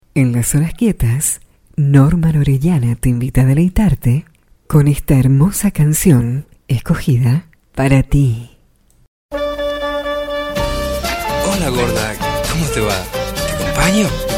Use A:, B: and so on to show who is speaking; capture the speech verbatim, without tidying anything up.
A: En las horas quietas, Norma Orellana te invita a deleitarte con esta hermosa canción escogida para ti.
B: Hola gorda, ¿cómo te va? ¿Te acompaño?